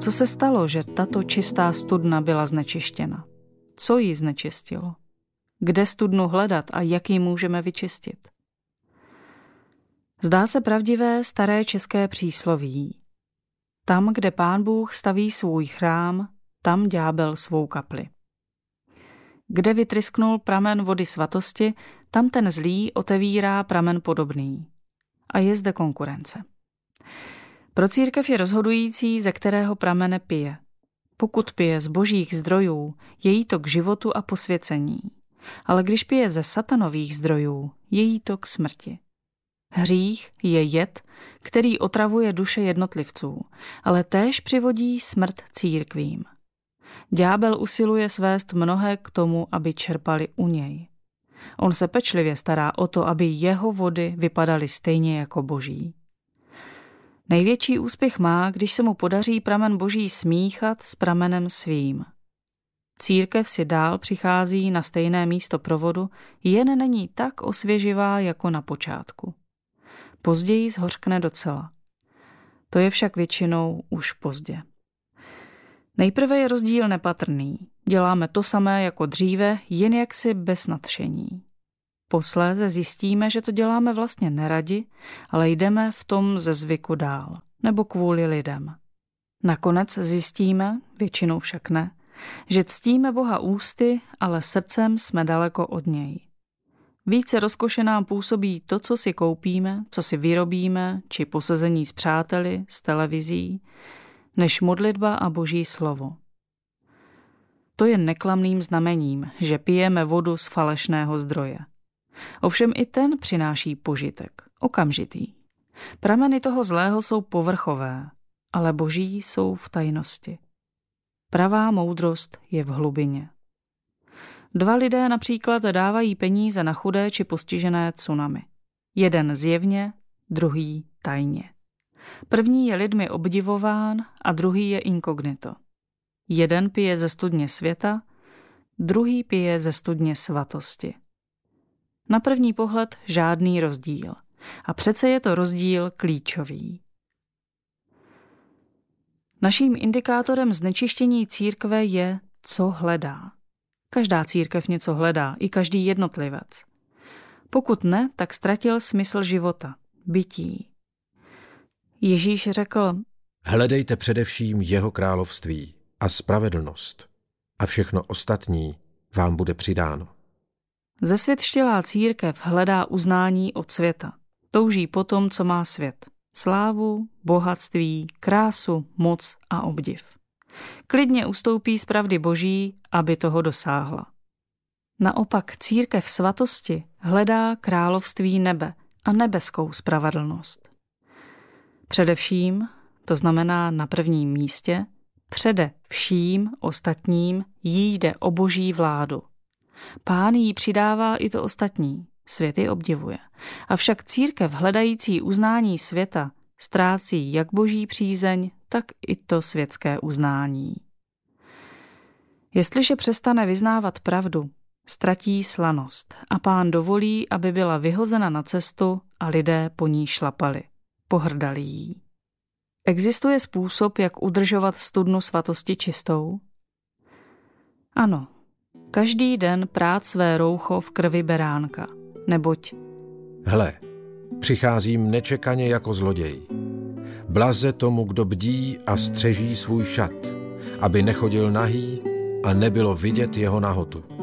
Co se stalo, že tato čistá studna byla znečištěna? Co ji znečistilo? Kde studnu hledat a jak ji můžeme vyčistit? Zdá se pravdivé staré české přísloví. Tam, kde Pán Bůh staví svůj chrám, tam ďábel svou kapli. Kde vytrysknul pramen vody svatosti, tam ten zlý otevírá pramen podobný. A je zde konkurence. Pro církev je rozhodující, ze kterého pramene pije. Pokud pije z božích zdrojů, je jí to k životu a posvěcení. Ale když pije ze satanových zdrojů, je jí to k smrti. Hřích je jed, který otravuje duše jednotlivců, ale též přivodí smrt církvím. Ďábel usiluje svést mnohé k tomu, aby čerpali u něj. On se pečlivě stará o to, aby jeho vody vypadaly stejně jako boží. Největší úspěch má, když se mu podaří pramen boží smíchat s pramenem svým. Církev si dál přichází na stejné místo provodu, jen není tak osvěživá jako na počátku. Později zhořkne docela. To je však většinou už pozdě. Nejprve je rozdíl nepatrný. Děláme to samé jako dříve, jen jaksi bez nadšení. Posléze zjistíme, že to děláme vlastně neradi, ale jdeme v tom ze zvyku dál, nebo kvůli lidem. Nakonec zjistíme, většinou však ne, že ctíme Boha ústy, ale srdcem jsme daleko od něj. Více rozkoše nám působí to, co si koupíme, co si vyrobíme, či posezení s přáteli, s televizí, než modlitba a boží slovo. To je neklamným znamením, že pijeme vodu z falešného zdroje. Ovšem i ten přináší požitek, okamžitý. Prameny toho zlého jsou povrchové, ale boží jsou v tajnosti. Pravá moudrost je v hlubině. 2 lidé například dávají peníze na chudé či postižené tsunami. Jeden zjevně, druhý tajně. První je lidmi obdivován a druhý je inkognito. Jeden pije ze studně světa, druhý pije ze studně svatosti. Na první pohled žádný rozdíl. A přece je to rozdíl klíčový. Naším indikátorem znečištění církve je, co hledá. Každá církev něco hledá, i každý jednotlivec. Pokud ne, tak ztratil smysl života, bytí. Ježíš řekl: Hledejte především jeho království a spravedlnost a všechno ostatní vám bude přidáno. Zesvětštělá církev hledá uznání od světa. Touží po tom, co má svět. Slávu, bohatství, krásu, moc a obdiv. Klidně ustoupí z pravdy boží, aby toho dosáhla. Naopak církev svatosti hledá království nebe a nebeskou spravedlnost. Především, to znamená na prvním místě, přede vším ostatním jí jde o boží vládu. Pán jí přidává i to ostatní, svět ji obdivuje. Avšak církev hledající uznání světa ztrácí jak boží přízeň, tak i to světské uznání. Jestliže přestane vyznávat pravdu, ztratí slanost a Pán dovolí, aby byla vyhozena na cestu a lidé po ní šlapali, pohrdali jí. Existuje způsob, jak udržovat studnu svatosti čistou? Ano, každý den prát své roucho v krvi beránka, neboť Hle, přicházím nečekaně jako zloděj. Blaze tomu, kdo bdí a střeží svůj šat, aby nechodil nahý a nebylo vidět jeho nahotu.